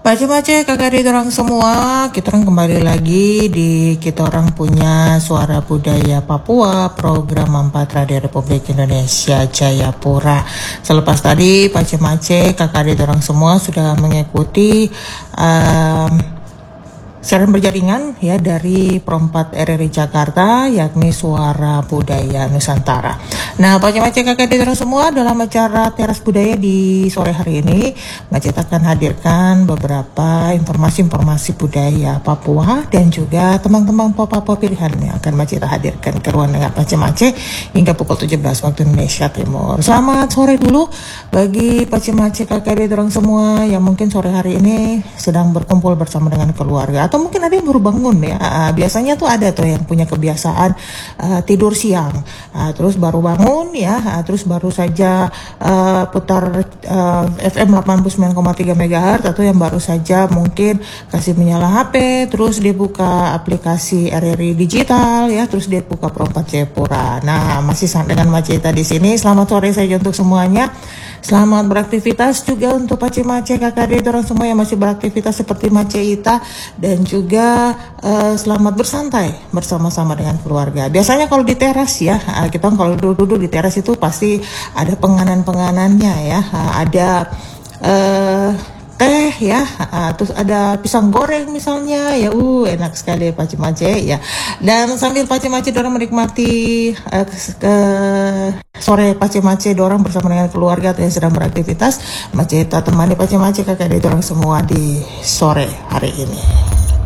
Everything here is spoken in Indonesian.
Baca-baca kakak adik orang semua, kita orang kembali lagi di kita orang punya Suara Budaya Papua, program 4 Radio Republik Indonesia Jayapura. Selepas tadi baca-baca kakak adik orang semua sudah mengikuti siaran berjaringan ya dari Perempat RRI Jakarta, yakni Suara Budaya Nusantara. Nah, baca-baca kakak adik semua, dalam acara Teras Budaya di sore hari ini, Macet akan hadirkan beberapa informasi budaya Papua dan juga teman-teman Papua pilihan yang akan Macet hadirkan ke ruang dengar baca-baca hingga pukul 17 waktu Indonesia Timur. Selamat sore dulu bagi baca-baca kakak adik semua yang mungkin sore hari ini sedang berkumpul bersama dengan keluarga, atau mungkin ada yang baru bangun ya. Biasanya tuh ada tuh yang punya kebiasaan tidur siang, terus baru bangun ya, terus baru saja putar FM 89,3 MHz, atau yang baru saja mungkin kasih menyala HP, terus dia buka aplikasi RRI digital ya, terus dia buka Perempat Jayapura. Nah, masih dengan Maceta di sini. Selamat sore saja untuk semuanya. Selamat beraktivitas juga untuk Pace-Mace kakak adik orang semua yang masih beraktivitas seperti Maceita, dan juga selamat bersantai bersama-sama dengan keluarga. Biasanya kalau di teras ya, kita kalau duduk di teras itu pasti ada penganan-penganannya ya, ada teh ya, terus ada pisang goreng misalnya ya, enak sekali Pace-Mace ya. Dan sambil Pace-Mace dorang menikmati sore Pace-Mace dorang bersama dengan keluarga atau yang sedang beraktivitas, Maceta temani Pace-Mace kakak adik dorang semua di sore hari ini.